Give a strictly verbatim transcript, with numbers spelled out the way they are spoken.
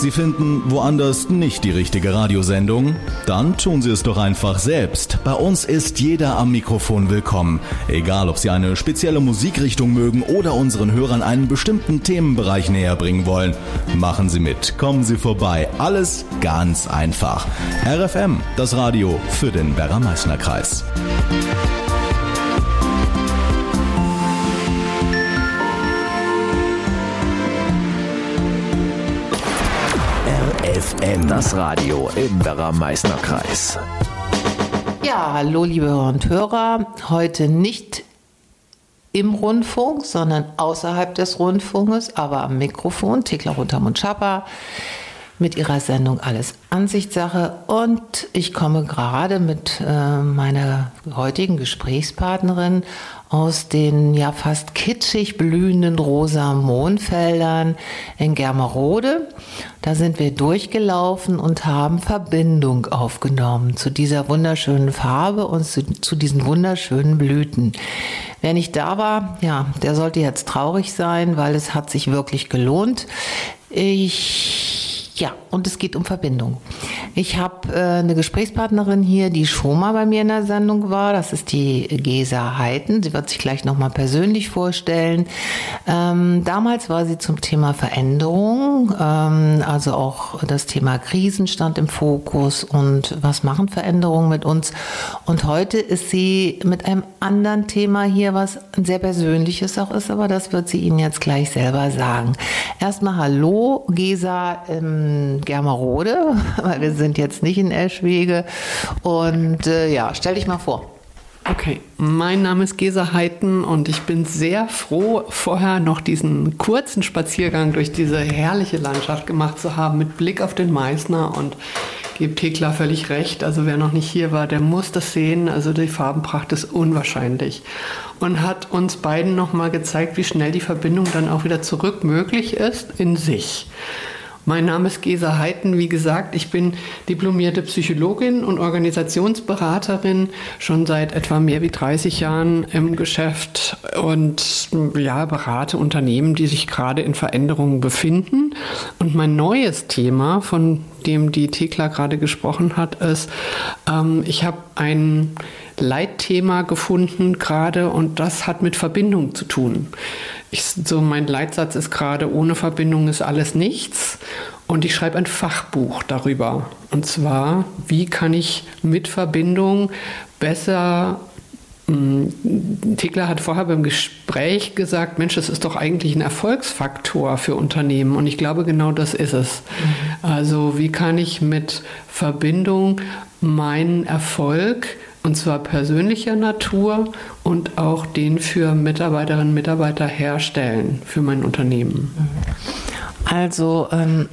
Sie finden woanders nicht die richtige Radiosendung? Dann tun Sie es doch einfach selbst. Bei uns ist jeder am Mikrofon willkommen. Egal, ob Sie eine spezielle Musikrichtung mögen oder unseren Hörern einen bestimmten Themenbereich näher bringen wollen. Machen Sie mit, kommen Sie vorbei. Alles ganz einfach. R F M, das Radio für den Werra-Meißner-Kreis. F M, das Radio im Werra-Meißner-Kreis. Ja, hallo liebe Hörer und Hörer. Heute nicht im Rundfunk, sondern außerhalb des Rundfunkes, aber am Mikrofon. Thekla Runtermund-Schapper mit ihrer Sendung Alles Ansichtssache. Und ich komme gerade mit äh, meiner heutigen Gesprächspartnerin aus den ja fast kitschig blühenden rosa Mohnfeldern in Germerode. Da sind wir durchgelaufen und haben Verbindung aufgenommen zu dieser wunderschönen Farbe und zu, zu diesen wunderschönen Blüten. Wer nicht da war, ja, der sollte jetzt traurig sein, weil es hat sich wirklich gelohnt. Ich Ja, und es geht um Verbindung. Ich habe äh, eine Gesprächspartnerin hier, die schon mal bei mir in der Sendung war. Das ist die Gesa Heiten. Sie wird sich gleich nochmal persönlich vorstellen. Ähm, damals war sie zum Thema Veränderung, ähm, also auch das Thema Krisen stand im Fokus und was machen Veränderungen mit uns. Und heute ist sie mit einem anderen Thema hier, was ein sehr persönliches auch ist, aber das wird sie Ihnen jetzt gleich selber sagen. Erstmal hallo, Gesa, ähm, Germerode, weil wir sind jetzt nicht in Eschwege. Und äh, ja, stell dich mal vor. Okay, mein Name ist Gesa Heiten und ich bin sehr froh, vorher noch diesen kurzen Spaziergang durch diese herrliche Landschaft gemacht zu haben mit Blick auf den Meißner und gebe Thekla völlig recht. Also wer noch nicht hier war, der muss das sehen. Also die Farbenpracht ist unwahrscheinlich und hat uns beiden nochmal gezeigt, wie schnell die Verbindung dann auch wieder zurück möglich ist in sich. Mein Name ist Gesa Heiten. Wie gesagt, ich bin diplomierte Psychologin und Organisationsberaterin, schon seit etwa mehr wie dreißig Jahren im Geschäft und ja, berate Unternehmen, die sich gerade in Veränderungen befinden. Und mein neues Thema, von dem die Thekla gerade gesprochen hat, ist, ähm, ich habe ein Leitthema gefunden gerade und das hat mit Verbindung zu tun. Ich, so mein Leitsatz ist gerade, ohne Verbindung ist alles nichts. Und ich schreibe ein Fachbuch darüber. Und zwar, wie kann ich mit Verbindung besser... Thekla hat vorher beim Gespräch gesagt, Mensch, das ist doch eigentlich ein Erfolgsfaktor für Unternehmen. Und ich glaube, genau das ist es. Mhm. Also wie kann ich mit Verbindung meinen Erfolg, und zwar persönlicher Natur und auch den für Mitarbeiterinnen und Mitarbeiter herstellen für mein Unternehmen. Also ähm,